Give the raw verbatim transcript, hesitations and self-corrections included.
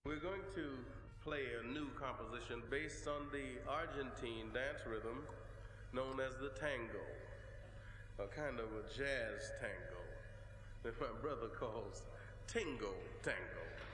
We're going to play a new composition based on the Argentine dance rhythm known as the tango, a kind of a jazz tango that my brother calls Tingo Tango.